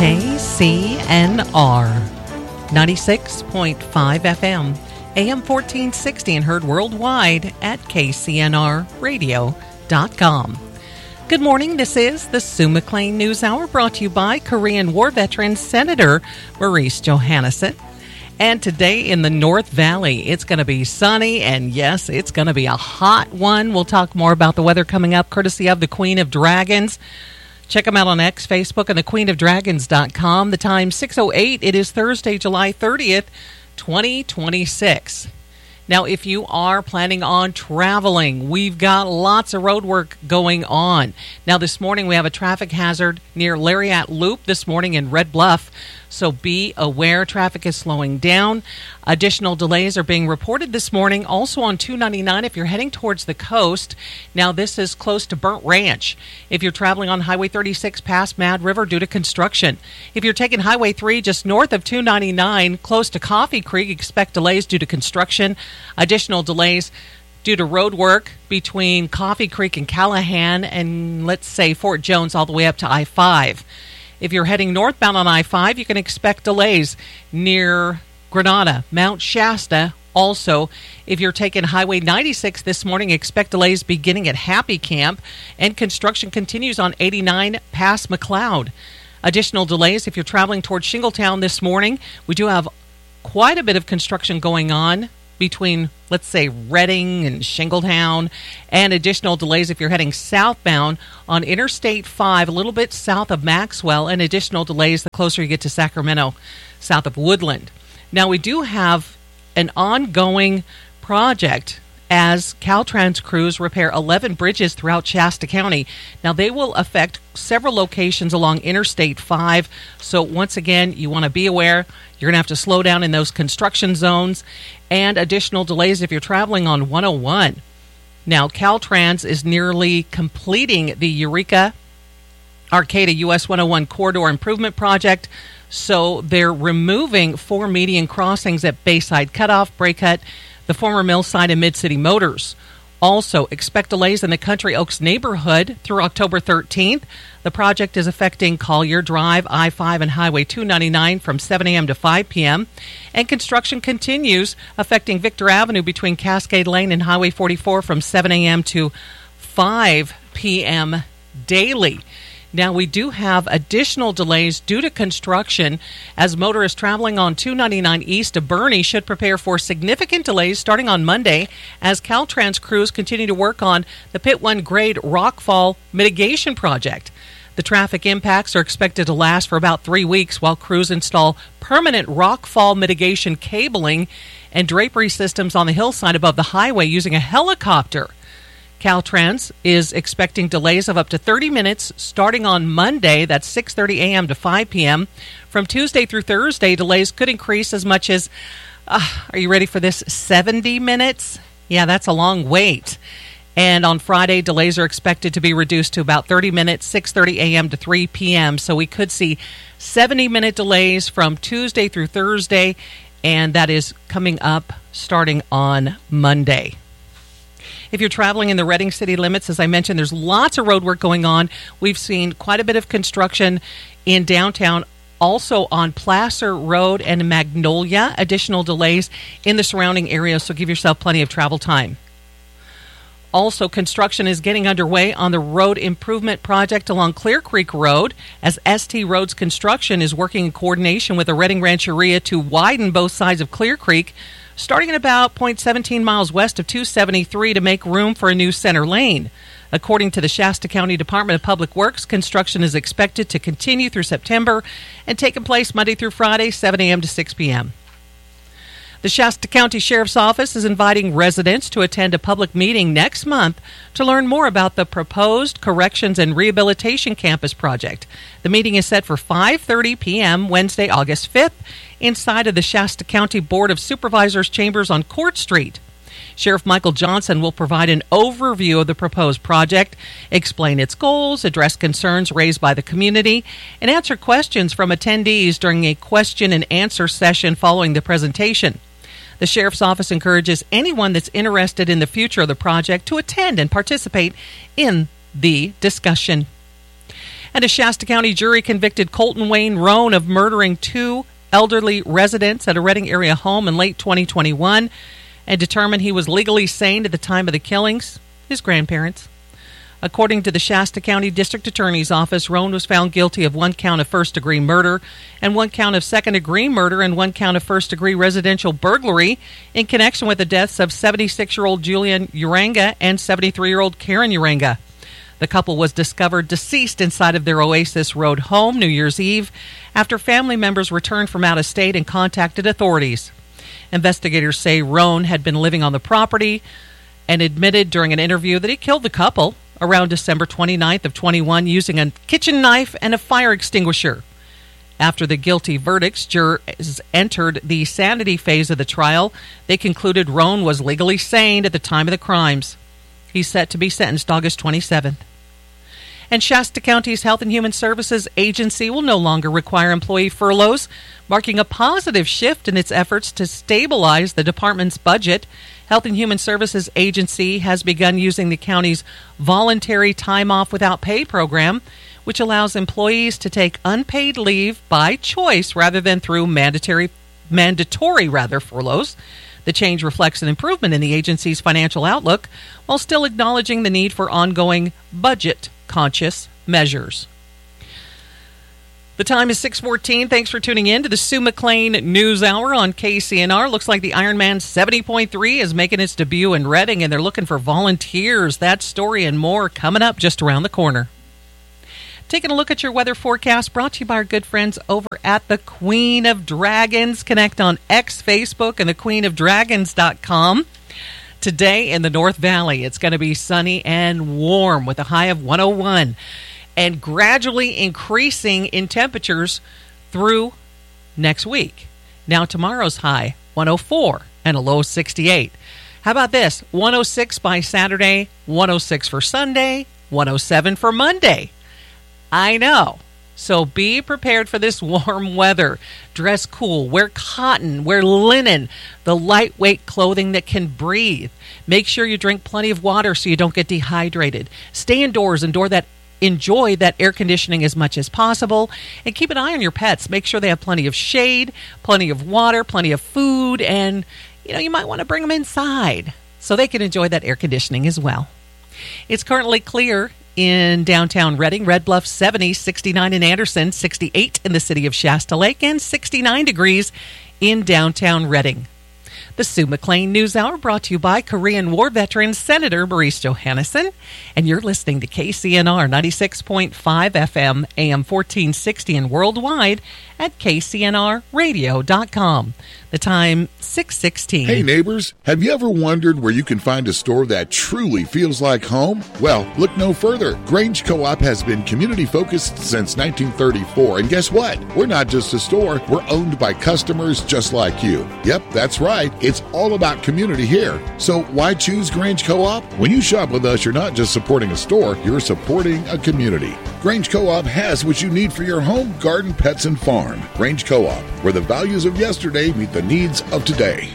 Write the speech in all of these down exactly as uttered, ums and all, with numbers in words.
K C N R, ninety-six point five F M, A M fourteen sixty, and heard worldwide at K C N R radio dot com. Good morning. This is the Sue McLean News Hour, brought to you by Korean War veteran Senator Maurice Johannesson. And today in the North Valley, it's going to be sunny, and yes, it's going to be a hot one. We'll talk more about the weather coming up, courtesy of the Queen of Dragons. Check them out on X, Facebook, and the queen of dragons dot com. The time, six oh eight. It is Thursday, July thirtieth, twenty twenty-six. Now, if you are planning on traveling, we've got lots of road work going on. Now, this morning we have a traffic hazard near Lariat Loop this morning in Red Bluff. So be aware, traffic is slowing down. Additional delays are being reported this morning also on two ninety-nine if you're heading towards the coast. Now, this is close to Burnt Ranch. If you're traveling on Highway thirty-six past Mad River due to construction. If you're taking Highway three just north of two ninety-nine close to Coffee Creek, expect delays due to construction. Additional delays due to road work between Coffee Creek and Callahan and, let's say, Fort Jones all the way up to I five. If you're heading northbound on I five, you can expect delays near Granada, Mount Shasta. Also, if you're taking Highway ninety-six this morning, expect delays beginning at Happy Camp, and construction continues on eighty-nine past McLeod. Additional delays if you're traveling towards Shingletown this morning. We do have quite a bit of construction going on between, let's say, Redding and Shingletown, and additional delays if you're heading southbound on Interstate five, a little bit south of Maxwell, and additional delays the closer you get to Sacramento, south of Woodland. Now, we do have an ongoing project as Caltrans crews repair eleven bridges throughout Shasta County. Now, they will affect several locations along Interstate five, so once again, you want to be aware. You're going to have to slow down in those construction zones, and additional delays if you're traveling on one oh one. Now, Caltrans is nearly completing the Eureka Arcata U S one oh one Corridor Improvement Project, so they're removing four median crossings at Bayside Cutoff, Braycut, the former Millside, and Mid-City Motors. Also, expect delays in the Country Oaks neighborhood through October thirteenth. The project is affecting Collier Drive, I five, and Highway two ninety-nine from seven a.m. to five p.m. And construction continues affecting Victor Avenue between Cascade Lane and Highway forty-four from seven a.m. to five p.m. daily. Now, we do have additional delays due to construction as motorists traveling on two ninety-nine east of Bernie should prepare for significant delays starting on Monday as Caltrans crews continue to work on the Pit one grade rockfall mitigation project. The traffic impacts are expected to last for about three weeks while crews install permanent rockfall mitigation cabling and drapery systems on the hillside above the highway using a helicopter. Caltrans is expecting delays of up to thirty minutes starting on Monday, that's six thirty a.m. to five p.m. From Tuesday through Thursday, delays could increase as much as, uh, are you ready for this, seventy minutes? Yeah, that's a long wait. And on Friday, delays are expected to be reduced to about thirty minutes, six thirty a.m. to three p.m. So we could see seventy-minute delays from Tuesday through Thursday, and that is coming up starting on Monday. If you're traveling in the Redding city limits, as I mentioned, there's lots of road work going on. We've seen quite a bit of construction in downtown, also on Placer Road and Magnolia. Additional delays in the surrounding area, so give yourself plenty of travel time. Also, construction is getting underway on the road improvement project along Clear Creek Road as S T Roads Construction is working in coordination with the Redding Rancheria to widen both sides of Clear Creek, starting at about zero point one seven miles west of two seventy-three to make room for a new center lane. According to the Shasta County Department of Public Works, construction is expected to continue through September and taking place Monday through Friday, seven a.m. to six p.m. The Shasta County Sheriff's Office is inviting residents to attend a public meeting next month to learn more about the proposed Corrections and Rehabilitation Campus project. The meeting is set for five thirty p.m. Wednesday, August fifth, inside of the Shasta County Board of Supervisors chambers on Court Street. Sheriff Michael Johnson will provide an overview of the proposed project, explain its goals, address concerns raised by the community, and answer questions from attendees during a question and answer session following the presentation. The Sheriff's Office encourages anyone that's interested in the future of the project to attend and participate in the discussion. And a Shasta County jury convicted Colton Wayne Roan of murdering two elderly residents at a Redding area home in late twenty twenty-one and determined he was legally sane at the time of the killings, his grandparents. According to the Shasta County District Attorney's Office, Roan was found guilty of one count of first-degree murder and one count of second-degree murder and one count of first-degree residential burglary in connection with the deaths of seventy-six-year-old Julian Uranga and seventy-three-year-old Karen Uranga. The couple was discovered deceased inside of their Oasis Road home New Year's Eve after family members returned from out of state and contacted authorities. Investigators say Roan had been living on the property and admitted during an interview that he killed the couple around December twenty-ninth of twenty-one using a kitchen knife and a fire extinguisher. After the guilty verdicts, jurors entered the sanity phase of the trial. They concluded Roan was legally sane at the time of the crimes. He's set to be sentenced August twenty-seventh. And Shasta County's Health and Human Services Agency will no longer require employee furloughs, marking a positive shift in its efforts to stabilize the department's budget. Health and Human Services Agency has begun using the county's voluntary time off without pay program, which allows employees to take unpaid leave by choice rather than through mandatory mandatory rather furloughs. The change reflects an improvement in the agency's financial outlook while still acknowledging the need for ongoing budget-conscious measures. The time is six fourteen. Thanks for tuning in to the Sue McLean News Hour on K C N R. Looks like the Ironman seventy point three is making its debut in Redding, and they're looking for volunteers. That story and more coming up just around the corner. Taking a look at your weather forecast brought to you by our good friends over at the Queen of Dragons. Connect on X, Facebook, and the queen of dragons dot com. Today in the North Valley, it's going to be sunny and warm with a high of one oh one. And gradually increasing in temperatures through next week. Now tomorrow's high, one oh four, and a low sixty-eight. How about this? one oh six by Saturday, one oh six for Sunday, one oh seven for Monday. I know. So be prepared for this warm weather. Dress cool, wear cotton, wear linen, the lightweight clothing that can breathe. Make sure you drink plenty of water so you don't get dehydrated. Stay indoors, endure that Enjoy that air conditioning as much as possible, and keep an eye on your pets. Make sure they have plenty of shade, plenty of water, plenty of food, and you know you might want to bring them inside so they can enjoy that air conditioning as well. It's currently clear in downtown Redding. Red Bluff seventy, sixty-nine in Anderson, sixty-eight in the city of Shasta Lake, and sixty-nine degrees in downtown Redding. The Sue McLean News Hour brought to you by Korean War veteran Senator Maurice Johannesson. And you're listening to K C N R ninety-six point five F M, A M fourteen sixty, and worldwide at K C N R radio dot com. The time, six sixteen. Hey neighbors, have you ever wondered where you can find a store that truly feels like home? Well, look no further. Grange Co-op has been community-focused since nineteen thirty-four, and guess what? We're not just a store, we're owned by customers just like you. Yep, that's right. It's all about community here. So why choose Grange Co-op? When you shop with us, you're not just supporting a store, you're supporting a community. Grange Co-op has what you need for your home, garden, pets, and farm. Grange Co-op, where the values of yesterday meet the needs of today.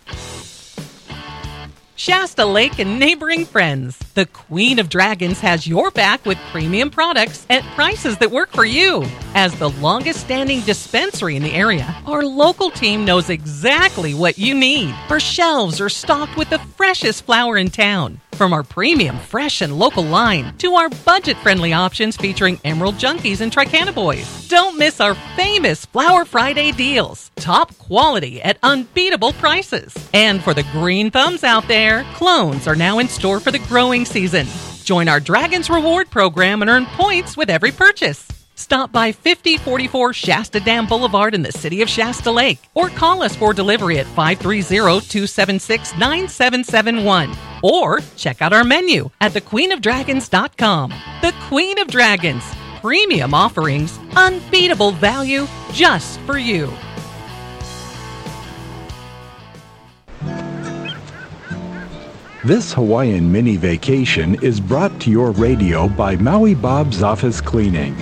Shasta Lake and neighboring friends, the Queen of Dragons has your back with premium products at prices that work for you. As the longest-standing dispensary in the area, our local team knows exactly what you need. Our shelves are stocked with the freshest flower in town. From our premium, fresh, and local line to our budget-friendly options featuring Emerald Junkies and Tricana Boys. Don't miss our famous Flower Friday deals. Top quality at unbeatable prices. And for the green thumbs out there, clones are now in store for the growing season. Join our Dragons Reward program and earn points with every purchase. Stop by fifty forty-four Shasta Dam Boulevard in the city of Shasta Lake or call us for delivery at five three zero, two seven six, nine seven seven one or check out our menu at the queen of dragons dot com. The Queen of Dragons. Premium offerings, unbeatable value just for you. This Hawaiian mini vacation is brought to your radio by Maui Bob's Office Cleaning.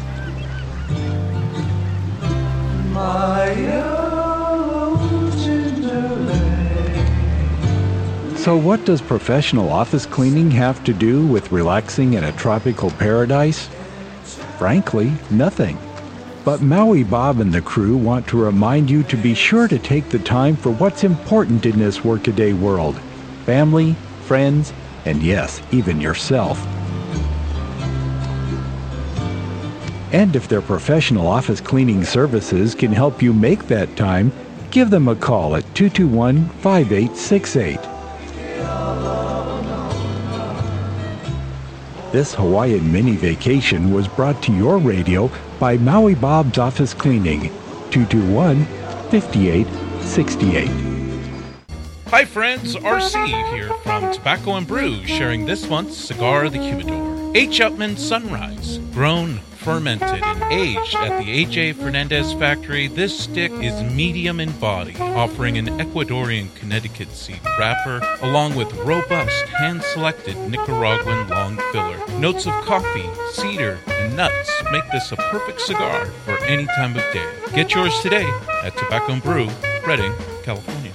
So what does professional office cleaning have to do with relaxing in a tropical paradise? frankly, nothing. But Maui Bob and the crew want to remind you to be sure to take the time for what's important in this workaday world. Family, friends, and yes, even yourself. And if their professional office cleaning services can help you make that time, give them a call at two two one, five eight six eight. This Hawaiian mini vacation was brought to your radio by Maui Bob's Office Cleaning, two two one, five eight six eight. Hi friends, R C here from Tobacco and Brew, sharing this month's Cigar of the Humidor. H. Upmann Sunrise, grown, fermented, and aged at the A J Fernandez factory, this stick is medium in body, offering an Ecuadorian Connecticut seed wrapper, along with robust, hand-selected Nicaraguan long filler. Notes of coffee, cedar, and nuts make this a perfect cigar for any time of day. Get yours today at Tobacco and Brew, Redding, California.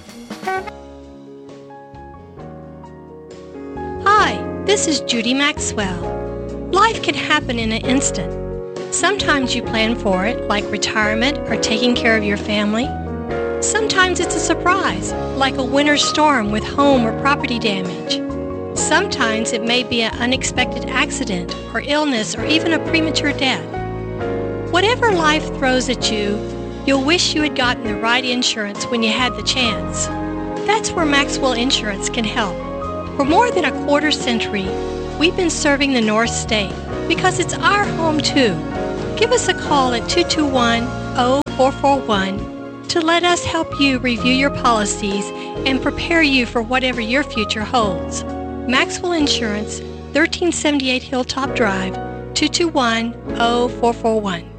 Hi, this is Judy Maxwell. Life can happen in an instant. Sometimes you plan for it, like retirement or taking care of your family. Sometimes it's a surprise, like a winter storm with home or property damage. Sometimes it may be an unexpected accident or illness or even a premature death. Whatever life throws at you, you'll wish you had gotten the right insurance when you had the chance. That's where Maxwell Insurance can help. For more than a quarter century, we've been serving the North State because it's our home too. Give us a call at two two one, zero four four one to let us help you review your policies and prepare you for whatever your future holds. Maxwell Insurance, thirteen seventy-eight Hilltop Drive, two two one, zero four four one.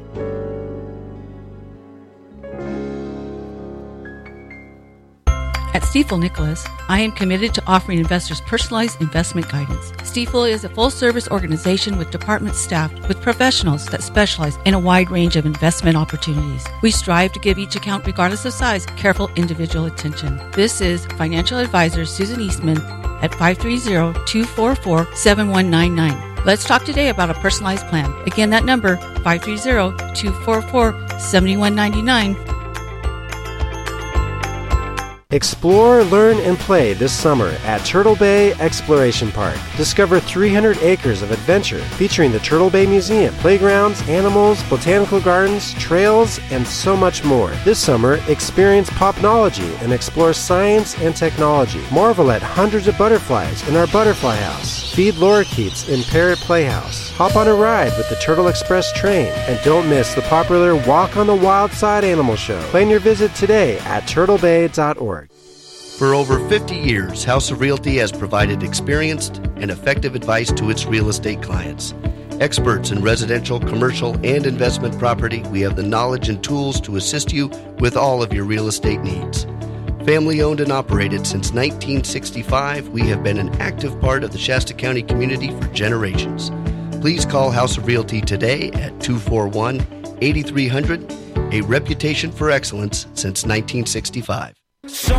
At Stifel Nicholas, I am committed to offering investors personalized investment guidance. Stifel is a full-service organization with departments staffed with professionals that specialize in a wide range of investment opportunities. We strive to give each account, regardless of size, careful individual attention. This is Financial Advisor Susan Eastman at five three zero, two four four, seven one nine nine. Let's talk today about a personalized plan. Again, that number, five three zero, two four four, seven one nine nine. Explore, learn, and play this summer at Turtle Bay Exploration Park. Discover three hundred acres of adventure featuring the Turtle Bay Museum, playgrounds, animals, botanical gardens, trails, and so much more. This summer, experience popnology and explore science and technology. Marvel at hundreds of butterflies in our butterfly house. Feed lorikeets in Parrot Playhouse. Hop on a ride with the Turtle Express train. And don't miss the popular Walk on the Wild Side Animal Show. Plan your visit today at turtle bay dot org. For over fifty years, House of Realty has provided experienced and effective advice to its real estate clients. Experts in residential, commercial, and investment property, we have the knowledge and tools to assist you with all of your real estate needs. Family owned and operated since nineteen sixty-five, we have been an active part of the Shasta County community for generations. Please call House of Realty today at two four one, eight three zero zero, a reputation for excellence since nineteen sixty-five. So